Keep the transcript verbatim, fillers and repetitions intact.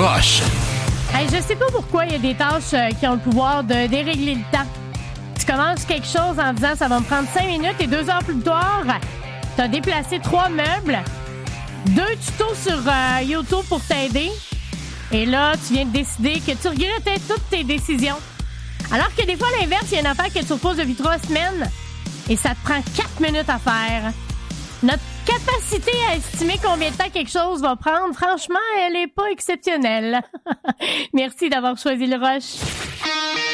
Roche. Hey, je sais pas pourquoi il y a des tâches euh, qui ont le pouvoir de dérégler le temps. Tu commences quelque chose en disant ça va me prendre cinq minutes et deux heures plus tard, t'as déplacé trois meubles, deux tutos sur euh, YouTube pour t'aider, et là, tu viens de décider que tu regrettais toutes tes décisions. Alors que des fois, à l'inverse, il y a une affaire que tu reposes depuis trois semaines et ça te prend quatre minutes à faire. Notre capacité à estimer combien de temps quelque chose va prendre, franchement, elle est pas exceptionnelle. Merci d'avoir choisi le Roche.